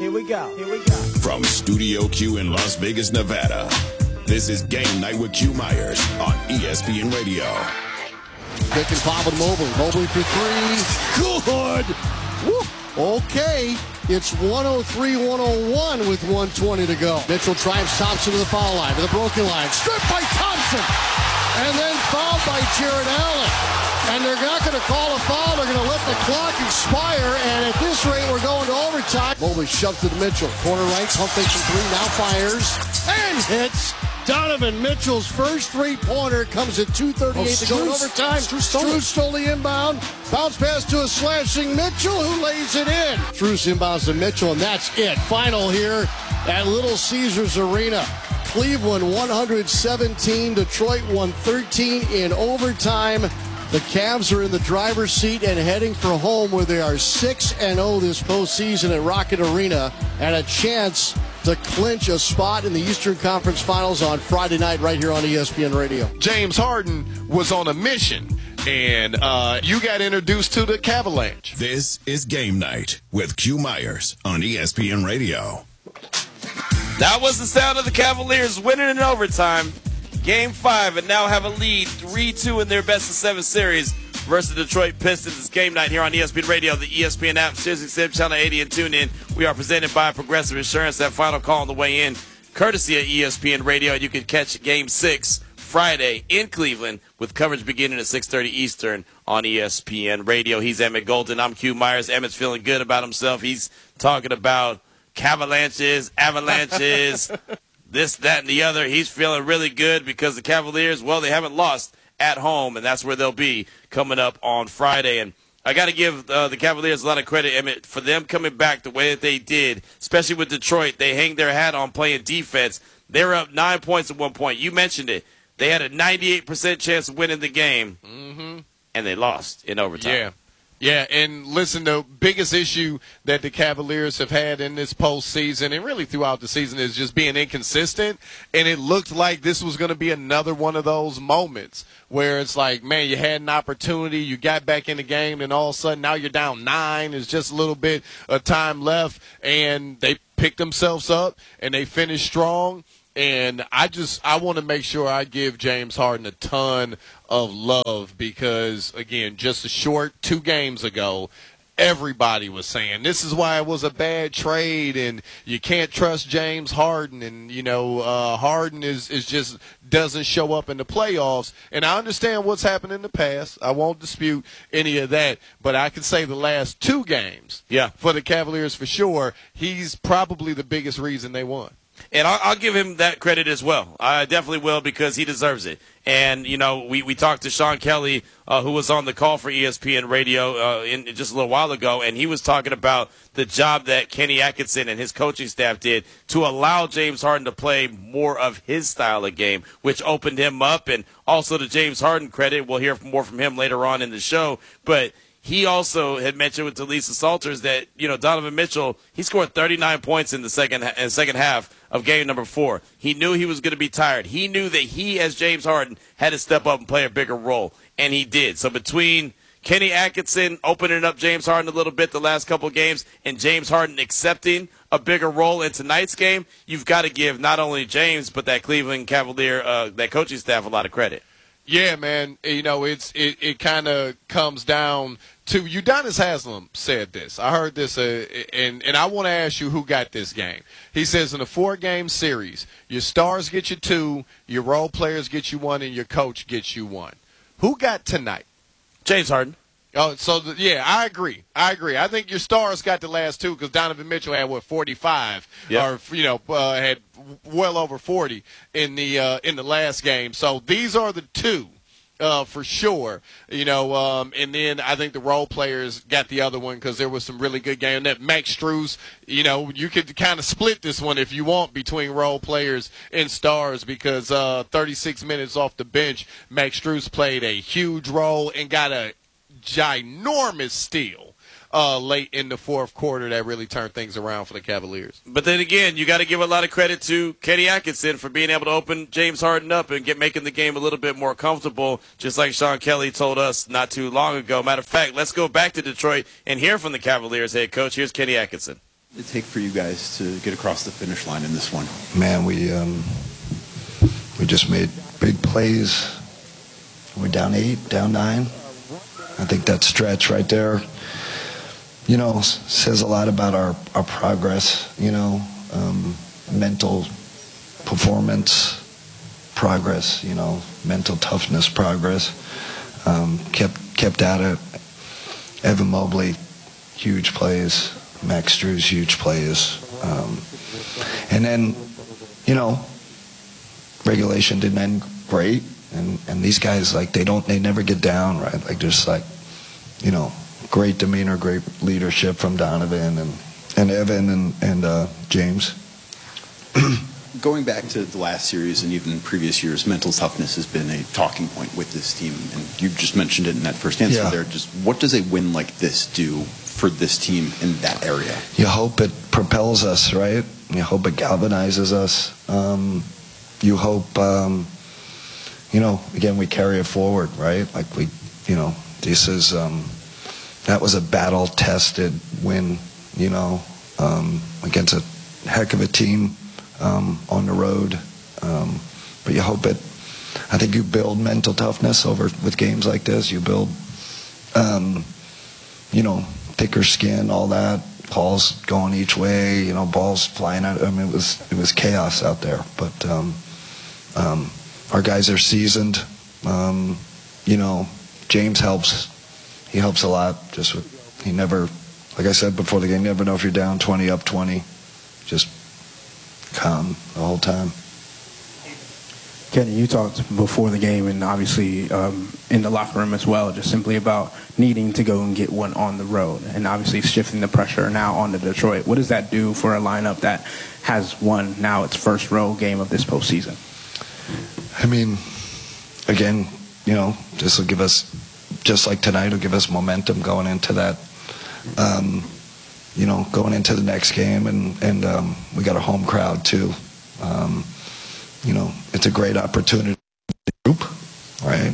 Here we go. From Studio Q in Las Vegas, Nevada, this is Game Night with Q Myers on ESPN Radio. Pick and pop with Mobley. Mobley for three. Good. Woo. Okay. It's 103-101 with 1:20 to go. Mitchell drives Thompson to the foul line, to the broken line. Stripped by Thompson. And then fouled by Jared Allen. And they're not going to call a foul. They're going to let the clock expire. And at this rate, we're going to overtime. Mobley shoves to Mitchell. Corner right, pump fake from three. Now fires. And hits. Donovan Mitchell's first three-pointer comes at 2:38 to go in overtime. Strus stole the inbound. Bounce pass to a slashing Mitchell, who lays it in. Strus inbounds to Mitchell, and that's it. Final here at Little Caesars Arena. Cleveland 117, Detroit 113 in overtime. The Cavs are in the driver's seat and heading for home, where they are 6-0 this postseason at Rocket Arena, and a chance to clinch a spot in the Eastern Conference Finals on Friday night right here on ESPN Radio. James Harden was on a mission, and you got introduced to the Cavalanche. This is Game Night with Q Myers on ESPN Radio. That was the sound of the Cavaliers winning in overtime. Game 5, and now have a lead 3-2 in their best-of-7 series versus the Detroit Pistons. It's Game Night here on ESPN Radio, the ESPN app, SiriusXM Channel 80, and tune in. We are presented by Progressive Insurance. That final call on the way in, courtesy of ESPN Radio. You can catch Game 6 Friday in Cleveland with coverage beginning at 6:30 Eastern on ESPN Radio. He's Emmett Golden. I'm Q Myers. Emmett's feeling good about himself. He's talking about Cavalanches, avalanches, this, that, and the other. He's feeling really good because the Cavaliers, well, they haven't lost at home, and that's where they'll be coming up on Friday. And I got to give the Cavaliers a lot of credit, Emmett, for them coming back the way that they did, especially with Detroit. They hang their hat on playing defense. They were up 9 points at one point. You mentioned it. They had a 98% chance of winning the game, and they lost in overtime. Yeah, and listen, the biggest issue that the Cavaliers have had in this postseason and really throughout the season is just being inconsistent, and it looked like this was going to be another one of those moments where it's like, man, you had an opportunity, you got back in the game, and all of a sudden now you're down 9. There's just a little bit of time left, and they picked themselves up, and they finished strong. And I want to make sure I give James Harden a ton of love because, again, just a short 2 games ago, everybody was saying this is why it was a bad trade and you can't trust James Harden. And, Harden is just doesn't show up in the playoffs. And I understand what's happened in the past. I won't dispute any of that. But I can say the last 2 games for the Cavaliers for sure, he's probably the biggest reason they won. And I'll give him that credit as well. I definitely will because he deserves it. And, we talked to Sean Kelly, who was on the call for ESPN Radio just a little while ago, and he was talking about the job that Kenny Atkinson and his coaching staff did to allow James Harden to play more of his style of game, which opened him up. And also to James Harden credit, we'll hear more from him later on in the show. But he also had mentioned with Lisa Salters that, Donovan Mitchell, he scored 39 points in the second half of game number 4. He knew he was going to be tired. He knew that he, as James Harden, had to step up and play a bigger role, and he did. So between Kenny Atkinson opening up James Harden a little bit the last couple of games and James Harden accepting a bigger role in tonight's game, you've got to give not only James but that Cleveland Cavalier, that coaching staff a lot of credit. Yeah, man. It kind of comes down to Udonis Haslem said this. I heard this, and I want to ask you who got this game. He says in a 4-game series, your stars get you 2, your role players get you 1, and your coach gets you 1. Who got tonight? James Harden. Oh, so I agree. I think your stars got the last 2 because Donovan Mitchell had 45, or had well over 40 in the last game. So these are the 2. For sure, and then I think the role players got the other one because there was some really good game. That Max Strus, you could kind of split this one if you want between role players and stars because 36 minutes off the bench, Max Strus played a huge role and got a ginormous steal late in the fourth quarter that really turned things around for the Cavaliers. But then again, you got to give a lot of credit to Kenny Atkinson for being able to open James Harden up and making the game a little bit more comfortable, just like Sean Kelly told us not too long ago. Matter of fact, let's go back to Detroit and hear from the Cavaliers head coach. Here's Kenny Atkinson. it take for you guys to get across the finish line in this one? Man, we just made big plays. We're down 8, down 9. I think that stretch right there, says a lot about our progress, mental performance progress, mental toughness progress. Kept at it. Evan Mobley, huge plays. Max Strus, huge plays. And then, regulation didn't end great. And these guys, they never get down, right? Great demeanor, great leadership from Donovan and Evan and James. Going back to the last series and even previous years, mental toughness has been a talking point with this team. And you just mentioned it in that first answer there. Just what does a win like this do for this team in that area? You hope it propels us, right? You hope it galvanizes us. You hope, again, we carry it forward, right? This is, that was a battle-tested win, against a heck of a team. On the road, but you hope it. I think you build mental toughness with games like this. You build, thicker skin, all that. Calls going each way, balls flying out. I mean, it was chaos out there. But our guys are seasoned. James helps. He helps a lot. He never, like I said before the game, never know if you're down 20, up 20. Just calm the whole time. Kenny, you talked before the game and obviously in the locker room as well, just simply about needing to go and get one on the road and obviously shifting the pressure now onto Detroit. What does that do for a lineup that has won now its first road game of this postseason? I mean, again, this will give us, just like tonight, will give us momentum going into that. Going into the next game, and we got a home crowd too. It's a great opportunity group, right?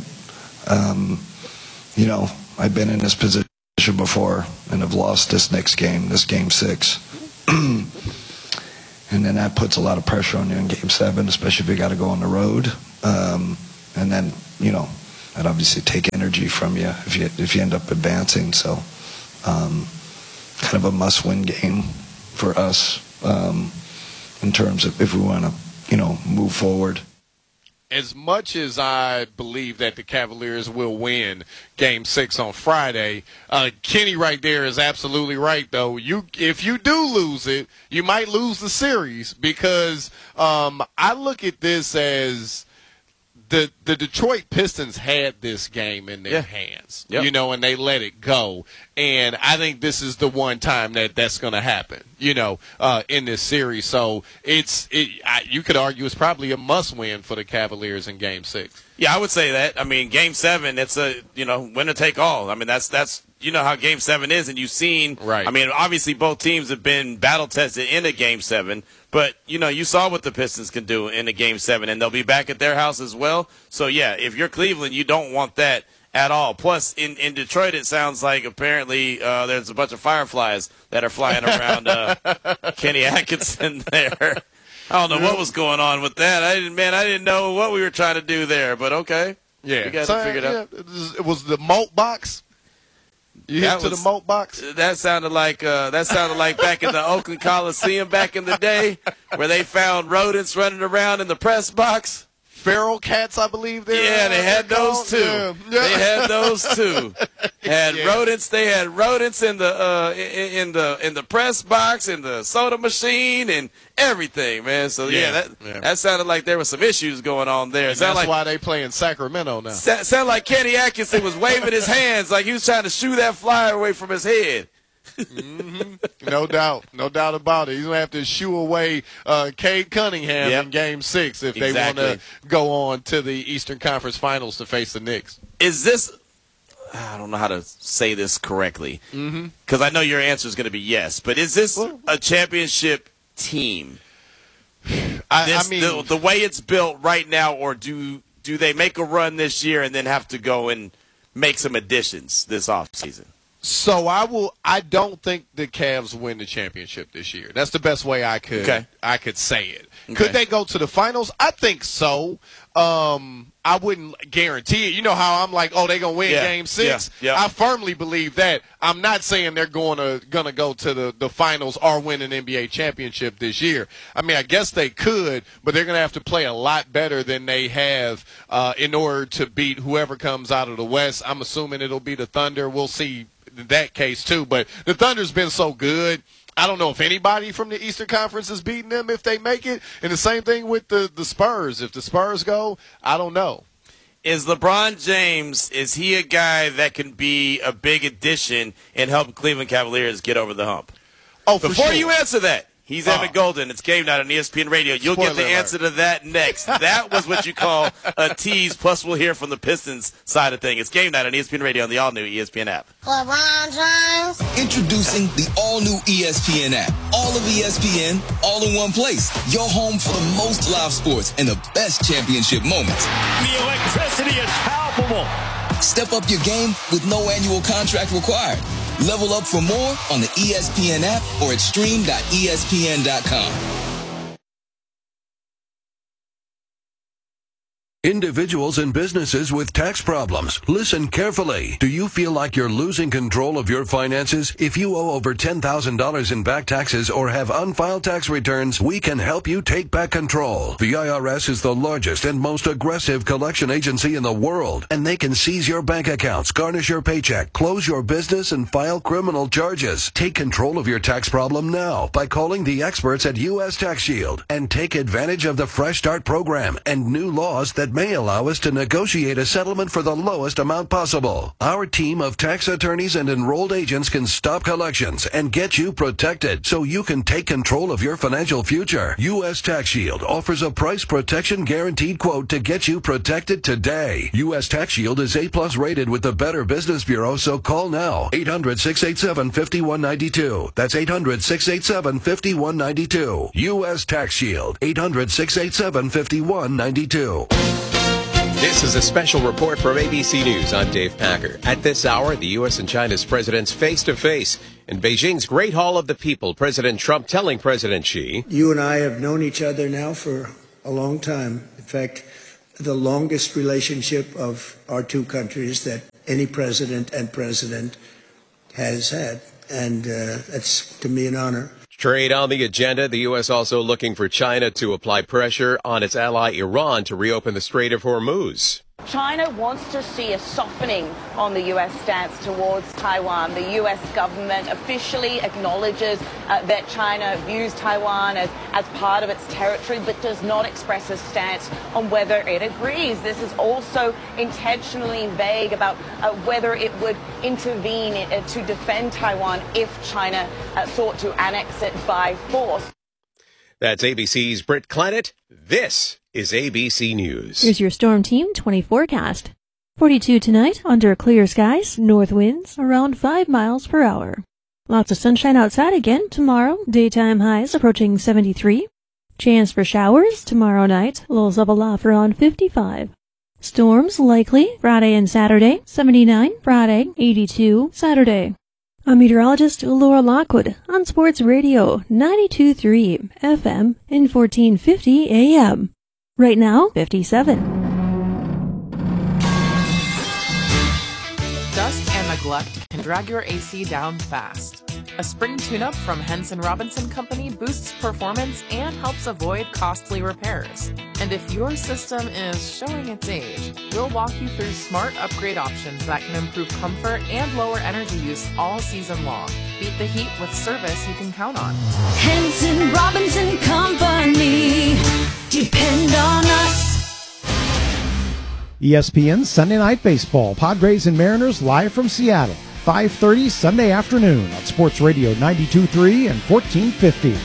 I've been in this position before and have lost this next game, this game 6. And then that puts a lot of pressure on you in game 7, especially if you got to go on the road. And then, that obviously take energy from you if you end up advancing. So, kind of a must-win game for us in terms of if we want to, move forward. As much as I believe that the Cavaliers will win Game 6 on Friday, Kenny right there is absolutely right, though. If you do lose it, you might lose the series because I look at this as the Detroit Pistons had this game in their hands, and they let it go. And I think this is the one time that's going to happen, in this series. So you could argue it's probably a must-win for the Cavaliers in Game 6. Yeah, I would say that. I mean, Game 7, it's a, winner take all. I mean, that's how Game 7 is, and you've seen. Right. I mean, obviously both teams have been battle-tested in a Game 7, but, you saw what the Pistons can do in a Game 7, and they'll be back at their house as well. So, yeah, if you're Cleveland, you don't want that at all. Plus, in Detroit, it sounds like apparently there's a bunch of fireflies that are flying around Kenny Atkinson there. I don't know what was going on with that. I didn't know what we were trying to do there, but okay. Yeah. We got it figured out. It was the malt box. You hit to the malt box? That sounded like back in the Oakland Coliseum back in the day where they found rodents running around in the press box. Feral cats, I believe. They had those too. Yeah. They had those too. Rodents. They had rodents in the press box, in the soda machine, and everything, man. So that sounded like there was some issues going on there. And that's why they play in Sacramento now. Sounded like Kenny Atkinson was waving his hands like he was trying to shoo that flyer away from his head. Mm-hmm. No doubt about it. He's gonna have to shoo away Cade Cunningham in Game 6 if they want to go on to the Eastern Conference Finals to face the Knicks. Is this? I don't know how to say this correctly because I know your answer is going to be yes. But is this a championship team? I mean, the way it's built right now, or do they make a run this year and then have to go and make some additions this offseason? So I don't think the Cavs win the championship this year. That's the best way I could say it. Okay. Could they go to the finals? I think so. I wouldn't guarantee it. You know how I'm like, oh, they're going to win Game 6? Yeah. I firmly believe that. I'm not saying they're going to go to the finals or win an NBA championship this year. I mean, I guess they could, but they're going to have to play a lot better than they have in order to beat whoever comes out of the West. I'm assuming it'll be the Thunder. We'll see in that case too. But the Thunder's been so good. I don't know if anybody from the Eastern Conference is beating them if they make it. And the same thing with the Spurs. If the Spurs go, I don't know. Is LeBron James, is he a guy that can be a big addition and help Cleveland Cavaliers get over the hump? Oh, Before sure. you answer that, he's Emmett Golden. It's Game Night on ESPN Radio. You'll get the answer to that next. That was what you call a tease, plus we'll hear from the Pistons side of things. It's Game Night on ESPN Radio on the all-new ESPN app. LeBron James. Introducing the all-new ESPN app. All of ESPN, all in one place. Your home for the most live sports and the best championship moments. The electricity is palpable. Step up your game with no annual contract required. Level up for more on the ESPN app or at stream.espn.com. Individuals and businesses with tax problems, listen carefully. Do you feel like you're losing control of your finances? If you owe over $10,000 in back taxes or have unfiled tax returns, we can help you take back control. The IRS is the largest and most aggressive collection agency in the world, and they can seize your bank accounts, garnish your paycheck, close your business, and file criminal charges. Take control of your tax problem now by calling the experts at U.S. Tax Shield and take advantage of the Fresh Start program and new laws that may allow us to negotiate a settlement for the lowest amount possible. Our team of tax attorneys and enrolled agents can stop collections and get you protected so you can take control of your financial future. U.S. Tax Shield offers a price protection guaranteed quote to get you protected today. U.S. Tax Shield is A+ rated with the Better Business Bureau, so call now. 800-687-5192. That's 800-687-5192. U.S. Tax Shield. 800-687-5192. This is a special report from ABC News. I'm Dave Packer. At this hour, the U.S. and China's presidents face-to-face. In Beijing's Great Hall of the People, President Trump telling President Xi, "You and I have known each other now for a long time. In fact, the longest relationship of our two countries that any president and president has had. And that's, to me, an honor." Trade on the agenda. The U.S. also looking for China to apply pressure on its ally Iran to reopen the Strait of Hormuz. China wants to see a softening on the U.S. stance towards Taiwan. The U.S. government officially acknowledges that China views Taiwan as part of its territory, but does not express a stance on whether it agrees. This is also intentionally vague about whether it would intervene to defend Taiwan if China sought to annex it by force. That's ABC's Britt Clannett. This is ABC News. Here's your Storm Team 20 forecast. 42 tonight, under clear skies, north winds around 5 miles per hour. Lots of sunshine outside again tomorrow, daytime highs approaching 73. Chance for showers tomorrow night, lows up a lot around 55. Storms likely Friday and Saturday, 79, Friday, 82, Saturday. I'm meteorologist Laura Lockwood on Sports Radio 92.3 FM and 1450 AM. Right now, 57. Dust and neglect can drag your AC down fast. A spring tune-up from Henson Robinson Company boosts performance and helps avoid costly repairs. And if your system is showing its age, we'll walk you through smart upgrade options that can improve comfort and lower energy use all season long. Beat the heat with service you can count on. Henson Robinson Company. Depend on us. ESPN Sunday Night Baseball. Padres and Mariners live from Seattle. 5:30 Sunday afternoon on Sports Radio 92.3 and 1450.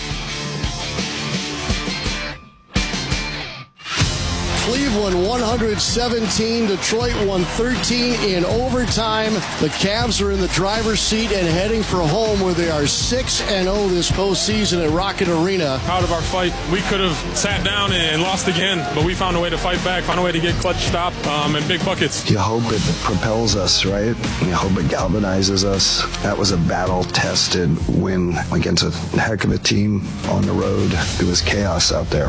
Cleveland 100 at 17. Detroit won 13 in overtime. The Cavs are in the driver's seat and heading for home, where they are 6-0 this postseason at Rocket Arena. Proud of our fight. We could have sat down and lost again, but we found a way to fight back, found a way to get clutch stop and big buckets. You hope it propels us, right? You hope it galvanizes us. That was a battle-tested win against a heck of a team on the road. It was chaos out there.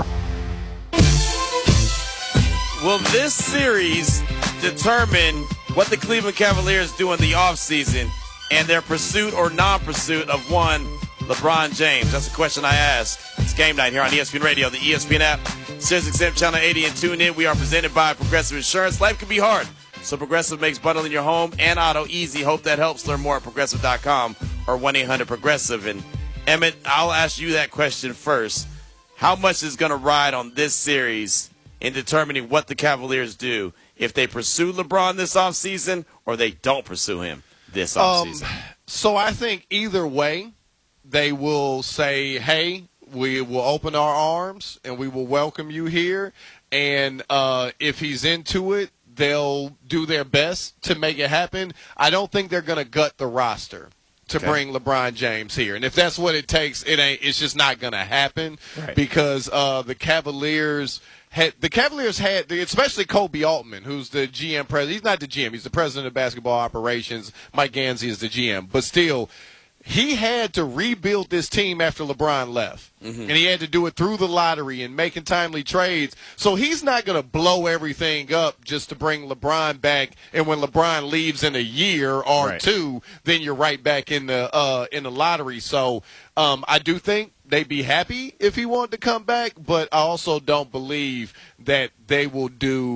Will this series determine what the Cleveland Cavaliers do in the offseason and their pursuit or non-pursuit of one LeBron James? That's the question I ask. It's Game Night here on ESPN Radio, the ESPN app, SiriusXM Channel 80, and tune in. We are presented by Progressive Insurance. Life can be hard, so Progressive makes bundling your home and auto easy. Hope that helps. Learn more at Progressive.com or 1-800-PROGRESSIVE. And Emmett, I'll ask you that question first. How much is going to ride on this series in determining what the Cavaliers do if they pursue LeBron this offseason or they don't pursue him this offseason? So I think either way, they will say, hey, we will open our arms and we will welcome you here. And if he's into it, they'll do their best to make it happen. I don't think they're going to gut the roster to bring LeBron James here. And if that's what it takes, it's just not going to happen because the Cavaliers had, especially Kobe Altman, who's the GM president. He's not the GM. He's the president of basketball operations. Mike Gansey is the GM. But still, he had to rebuild this team after LeBron left. And he had to do it through the lottery and making timely trades. So he's not going to blow everything up just to bring LeBron back. And when LeBron leaves in a year or two, then you're right back in the lottery. So I do think they'd be happy if he wanted to come back, but I also don't believe that they will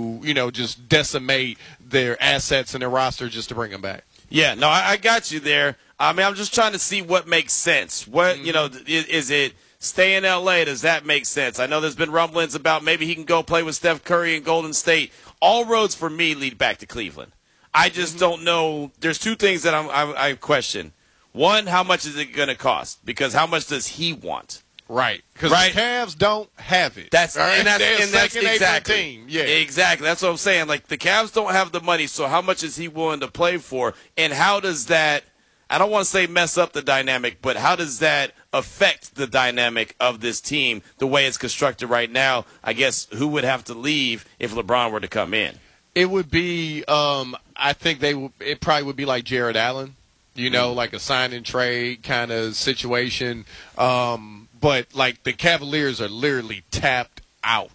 just decimate their assets and their roster just to bring him back. Yeah, no, I got you there. I mean, I'm just trying to see what makes sense. What, is it stay in L.A.? Does that make sense? I know there's been rumblings about maybe he can go play with Steph Curry in Golden State. All roads for me lead back to Cleveland. I just don't know. There's two things that I question. One, how much is it going to cost? Because how much does he want? Right. Because the Cavs don't have it. That's exactly. Team. Yeah. Exactly. That's what I'm saying. Like, the Cavs don't have the money, so how much is he willing to play for? And how does that, I don't want to say mess up the dynamic, but how does that affect the dynamic of this team the way it's constructed right now? I guess who would have to leave if LeBron were to come in? It would be, I think it probably would be like Jared Allen, like a sign and trade kind of situation. But like the Cavaliers are literally tapped out